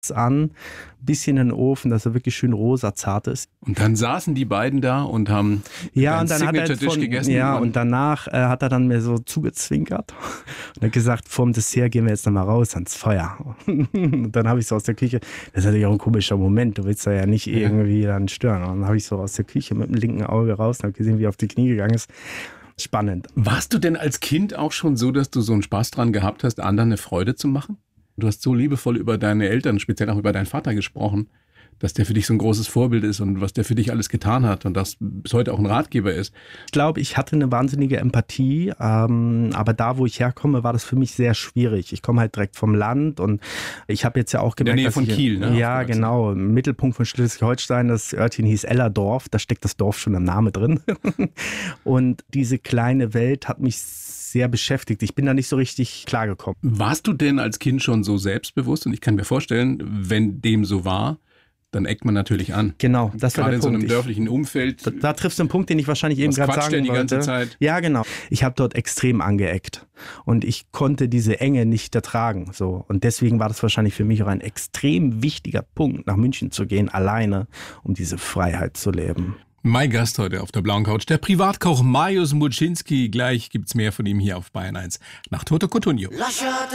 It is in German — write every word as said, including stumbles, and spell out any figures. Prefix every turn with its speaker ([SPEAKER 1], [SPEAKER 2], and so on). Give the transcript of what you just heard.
[SPEAKER 1] an, bisschen in den Ofen, dass er wirklich schön rosa zart ist.
[SPEAKER 2] Und dann saßen die beiden da und haben
[SPEAKER 1] ja,
[SPEAKER 2] einen
[SPEAKER 1] und dann hat er
[SPEAKER 2] Signature-Dish
[SPEAKER 1] von,
[SPEAKER 2] gegessen.
[SPEAKER 1] Ja,
[SPEAKER 2] und,
[SPEAKER 1] und danach äh, hat er dann mir so zugezwinkert und hat gesagt, vorm Dessert gehen wir jetzt nochmal raus ans Feuer. Und dann habe ich so aus der Küche, das ist natürlich auch ein komischer Moment, du willst da ja nicht irgendwie dann stören. Und dann habe ich so aus der Küche mit dem linken Auge raus und habe gesehen, wie er auf die Knie gegangen ist. Spannend.
[SPEAKER 2] Warst du denn als Kind auch schon so, dass du so einen Spaß dran gehabt hast, anderen eine Freude zu machen? Du hast so liebevoll über deine Eltern, speziell auch über deinen Vater gesprochen, dass der für dich so ein großes Vorbild ist und was der für dich alles getan hat und das bis heute auch ein Ratgeber ist.
[SPEAKER 1] Ich glaube, ich hatte eine wahnsinnige Empathie, ähm, aber da, wo ich herkomme, war das für mich sehr schwierig. Ich komme halt direkt vom Land und ich habe jetzt ja auch gemerkt,
[SPEAKER 2] in der Nähe
[SPEAKER 1] dass
[SPEAKER 2] von
[SPEAKER 1] ich,
[SPEAKER 2] Kiel, ne?
[SPEAKER 1] Ja, genau. Im Mittelpunkt von Schleswig-Holstein, das Örtchen hieß Ellerdorf, da steckt das Dorf schon im Namen drin. Und diese kleine Welt hat mich sehr beschäftigt. Ich bin da nicht so richtig klargekommen.
[SPEAKER 2] Warst du denn als Kind schon so selbstbewusst? Und ich kann mir vorstellen, wenn dem so war, dann eckt man natürlich an.
[SPEAKER 1] Genau, das war
[SPEAKER 2] gerade
[SPEAKER 1] der
[SPEAKER 2] in so
[SPEAKER 1] Punkt.
[SPEAKER 2] einem dörflichen Umfeld.
[SPEAKER 1] Da, da triffst du einen Punkt, den ich wahrscheinlich eben
[SPEAKER 2] Was
[SPEAKER 1] gerade
[SPEAKER 2] quatscht
[SPEAKER 1] sagen
[SPEAKER 2] der die
[SPEAKER 1] wollte.
[SPEAKER 2] ganze Zeit?
[SPEAKER 1] Ja, genau. Ich habe dort extrem angeeckt und ich konnte diese Enge nicht ertragen. So. Und deswegen war das wahrscheinlich für mich auch ein extrem wichtiger Punkt, nach München zu gehen, alleine, um diese Freiheit zu leben.
[SPEAKER 2] Mein Gast heute auf der blauen Couch, der Privatkoch Mariusz Muczynski. Gleich gibt's mehr von ihm hier auf Bayern eins nach Toto Cutugno.